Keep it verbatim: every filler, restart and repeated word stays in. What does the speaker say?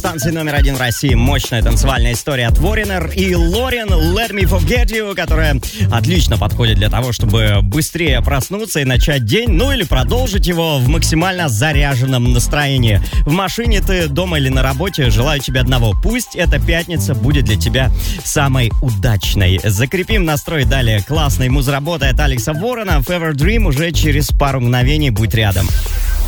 Станция номер один в России. Мощная танцевальная история от Foreigner и Лорен «Let Me Forget You», которая отлично подходит для того, чтобы быстрее проснуться и начать день, ну или продолжить его в максимально заряженном настроении. В машине ты, дома или на работе, желаю тебе одного. Пусть эта пятница будет для тебя самой удачной. Закрепим настрой далее. Классной музработы от Алекса Ворона. Fever Dream уже через пару мгновений будет рядом.